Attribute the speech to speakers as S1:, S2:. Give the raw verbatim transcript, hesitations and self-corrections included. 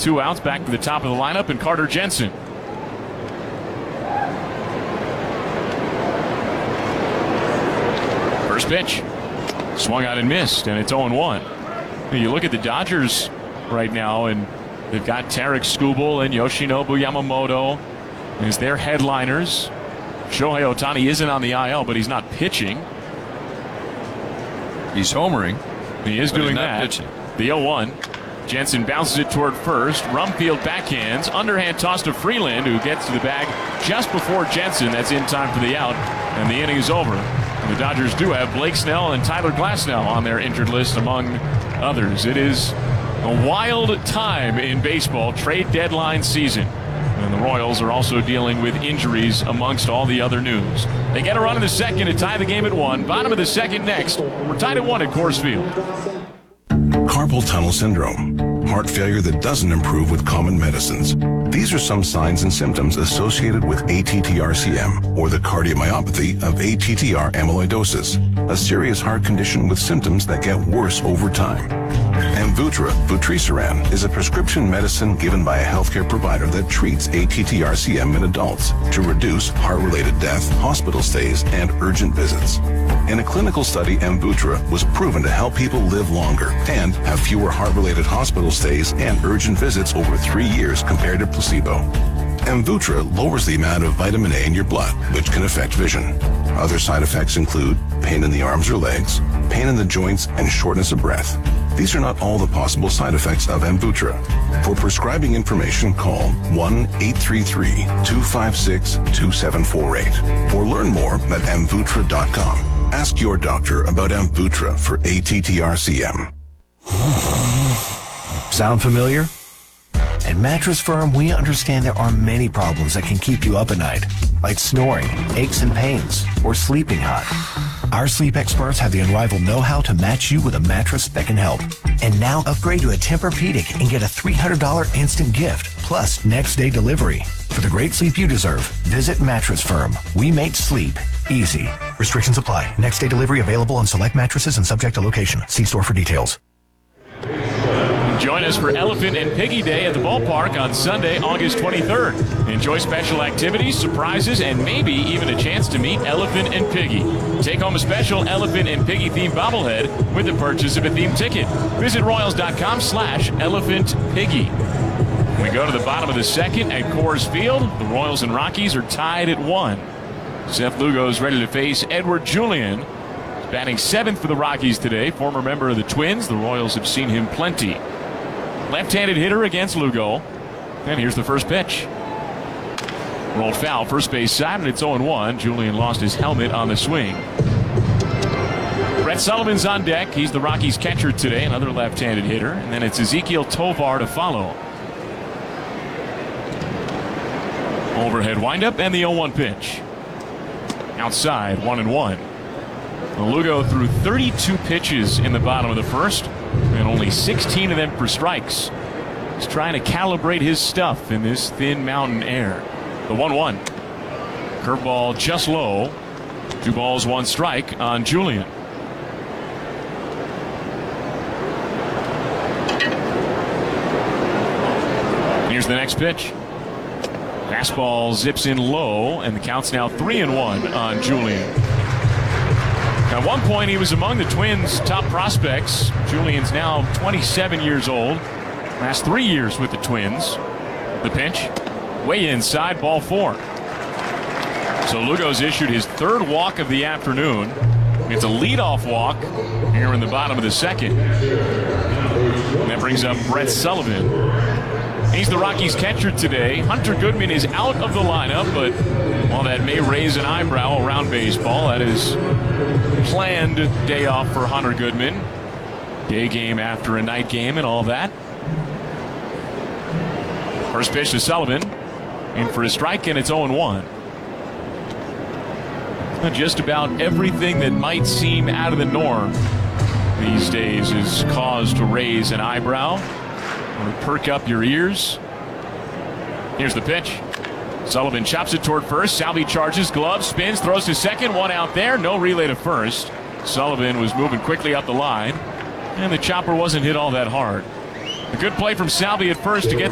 S1: two outs, back to the top of the lineup, and Carter Jensen. First pitch. Swung out and missed, and it's oh one. You look at the Dodgers right now, and they've got Tarek Skubal and Yoshinobu Yamamoto as their headliners. Shohei Ohtani isn't on the I L, but he's not pitching.
S2: He's homering.
S1: He is doing that.
S2: Pitching.
S1: The oh one. Jensen bounces it toward first. Rumfield backhands. Underhand toss to Freeland, who gets to the bag just before Jensen. That's in time for the out, and the inning is over. And the Dodgers do have Blake Snell and Tyler Glasnow on their injured list, among others. It is a wild time in baseball, trade deadline season. And the Royals are also dealing with injuries amongst all the other news. They get a run in the second to tie the game at one. Bottom of the second next. We're tied at one at Coors Field.
S3: Carpal tunnel syndrome, heart failure that doesn't improve with common medicines. These are some signs and symptoms associated with A T T R C M, or the cardiomyopathy of A T T R amyloidosis, a serious heart condition with symptoms that get worse over time. Amvuttra, vutrisiran, is a prescription medicine given by a healthcare provider that treats A T T R C M in adults to reduce heart-related death, hospital stays, and urgent visits. In a clinical study, Amvuttra was proven to help people live longer and have fewer heart-related hospital stays and urgent visits over three years compared to placebo. Amvuttra lowers the amount of vitamin A in your blood, which can affect vision. Other side effects include pain in the arms or legs, pain in the joints, and shortness of breath. These are not all the possible side effects of Amvuttra. For prescribing information, call one eight three three, two five six, two seven four eight or learn more at amvuttra dot com. Ask your doctor about Amvuttra for A T T R C M.
S4: Sound familiar? At Mattress Firm, we understand there are many problems that can keep you up at night, like snoring, aches and pains, or sleeping hot. Our sleep experts have the unrivaled know-how to match you with a mattress that can help. And now upgrade to a Tempur-Pedic and get a three hundred dollars instant gift, plus next-day delivery. For the great sleep you deserve, visit Mattress Firm. We make sleep easy. Restrictions apply. Next-day delivery available on select mattresses and subject to location. See store for details.
S1: Join us for Elephant and Piggy Day at the ballpark on Sunday, August twenty-third. Enjoy special activities, surprises, and maybe even a chance to meet Elephant and Piggy. Take home a special Elephant and Piggy themed bobblehead with the purchase of a themed ticket. Visit royals.com slash elephant piggy. We go to the bottom of the second at Coors Field. The Royals and Rockies are tied at one. Seth Lugo is ready to face Edward Julian. He's batting seventh for the Rockies today. Former member of the Twins. The Royals have seen him plenty. Left-handed hitter against Lugo. And here's the first pitch. Rolled foul, first base side, and it's oh one. Julian lost his helmet on the swing. Brett Sullivan's on deck. He's the Rockies' catcher today, another left-handed hitter. And then it's Ezekiel Tovar to follow. Overhead windup and the oh one pitch. Outside, one and one. Lugo threw thirty-two pitches in the bottom of the first, and only sixteen of them for strikes. He's trying to calibrate his stuff in this thin mountain air. The one one. Curveball just low. Two balls, one strike on Julian. Here's the next pitch. Fastball zips in low, and the count's now three and one on Julian. At one point, he was among the Twins' top prospects. Julian's now twenty-seven years old. Last three years with the Twins. The pitch, way inside, ball four. So Lugo's issued his third walk of the afternoon. It's a leadoff walk here in the bottom of the second. And that brings up Brett Sullivan. He's the Rockies' catcher today. Hunter Goodman is out of the lineup, but while that may raise an eyebrow around baseball, that is planned day off for Hunter Goodman. Day game after a night game and all that. First pitch to Sullivan. In for a strike, and it's oh one. Just about everything that might seem out of the norm these days is cause to raise an eyebrow or perk up your ears. Here's the pitch. Sullivan chops it toward first. Salvi charges, gloves, spins, throws to second. One out there. No relay to first. Sullivan was moving quickly up the line, and the chopper wasn't hit all that hard. A good play from Salvi at first to get